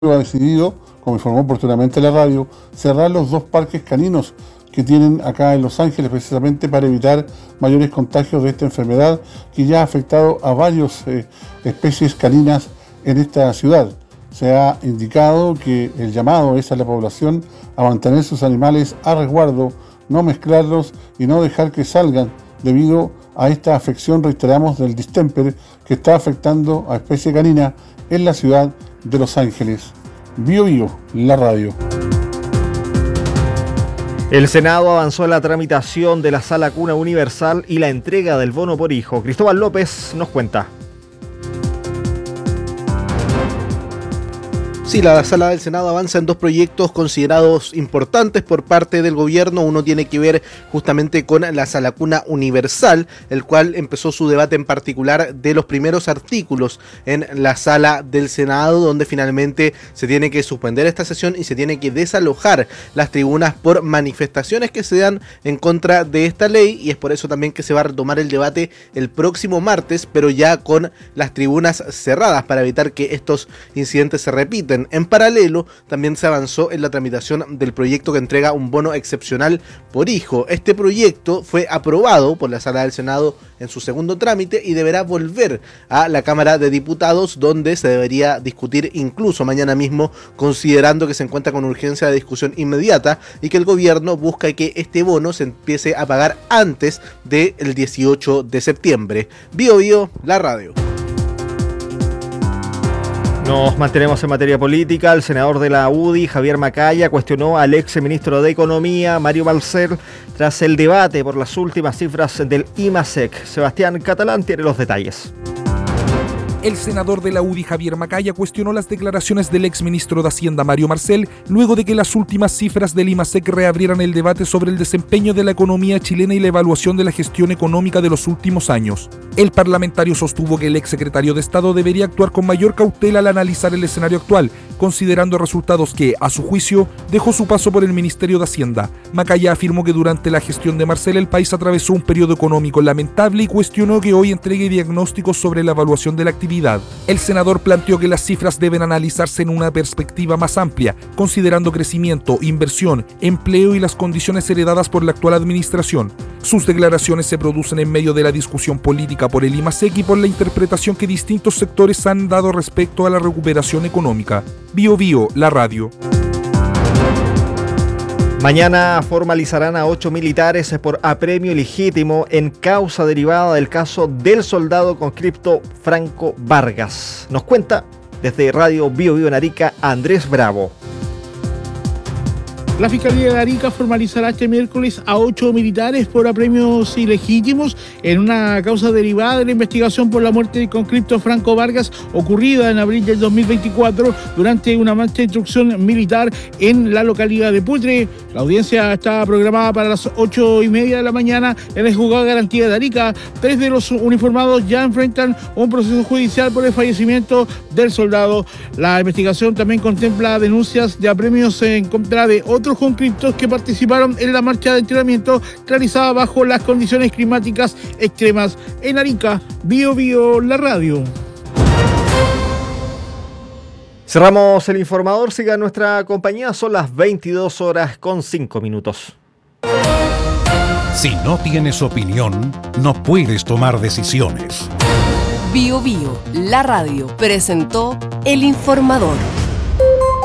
ha decidido, como informó oportunamente la radio, cerrar los 2 parques caninos que tienen acá en Los Ángeles, precisamente para evitar mayores contagios de esta enfermedad que ya ha afectado a varias especies caninas en esta ciudad. Se ha indicado que el llamado es a la población a mantener sus animales a resguardo, no mezclarlos y no dejar que salgan debido a esta afección, reiteramos, del distemper que está afectando a especie canina en la ciudad de Los Ángeles. Bio Bio, la radio. El Senado avanzó en la tramitación de la Sala Cuna Universal y la entrega del bono por hijo. Cristóbal López nos cuenta. Sí, la Sala del Senado avanza en 2 proyectos considerados importantes por parte del gobierno. Uno tiene que ver justamente con la Sala Cuna Universal, el cual empezó su debate en particular de los primeros artículos en la Sala del Senado, donde finalmente se tiene que suspender esta sesión y se tiene que desalojar las tribunas por manifestaciones que se dan en contra de esta ley, y es por eso también que se va a retomar el debate el próximo martes, pero ya con las tribunas cerradas para evitar que estos incidentes se repiten. En paralelo, también se avanzó en la tramitación del proyecto que entrega un bono excepcional por hijo. Este proyecto fue aprobado por la Sala del Senado en su segundo trámite y deberá volver a la Cámara de Diputados, donde se debería discutir incluso mañana mismo, considerando que se encuentra con urgencia de discusión inmediata y que el gobierno busca que este bono se empiece a pagar antes del 18 de septiembre. Bio Bio, la radio. Nos mantenemos en materia política. El senador de la UDI, Javier Macaya, cuestionó al ex ministro de Economía, Mario Marcel, tras el debate por las últimas cifras del IMASEC. Sebastián Catalán tiene los detalles. El senador de la UDI, Javier Macaya, cuestionó las declaraciones del exministro de Hacienda, Mario Marcel, luego de que las últimas cifras del IMASEC reabrieran el debate sobre el desempeño de la economía chilena y la evaluación de la gestión económica de los últimos años. El parlamentario sostuvo que el exsecretario de Estado debería actuar con mayor cautela al analizar el escenario actual, considerando resultados que, a su juicio, dejó su paso por el Ministerio de Hacienda. Macaya afirmó que durante la gestión de Marcel el país atravesó un periodo económico lamentable y cuestionó que hoy entregue diagnósticos sobre la evaluación de la actividad. El senador planteó que las cifras deben analizarse en una perspectiva más amplia, considerando crecimiento, inversión, empleo y las condiciones heredadas por la actual administración. Sus declaraciones se producen en medio de la discusión política por el IMASEC y por la interpretación que distintos sectores han dado respecto a la recuperación económica. Bio Bio, la radio. Mañana formalizarán a 8 militares por apremio ilegítimo en causa derivada del caso del soldado conscripto Franco Vargas. Nos cuenta desde Radio Bio Bio en Arica, Andrés Bravo. La Fiscalía de Arica formalizará este miércoles a 8 militares por apremios ilegítimos en una causa derivada de la investigación por la muerte del conscripto Franco Vargas ocurrida en abril del 2024 durante una marcha de instrucción militar en la localidad de Putre. La audiencia está programada para las 8:30 de la mañana en el Juzgado de Garantía de Arica. 3 de los uniformados ya enfrentan un proceso judicial por el fallecimiento del soldado. La investigación también contempla denuncias de apremios en contra de otros conscriptos que participaron en la marcha de entrenamiento realizada bajo las condiciones climáticas extremas. En Arica, Bio Bio, la radio. Cerramos el informador. Siga nuestra compañía. Son las 22:05. Si no tienes opinión, no puedes tomar decisiones. Bio Bio, la radio, presentó El Informador.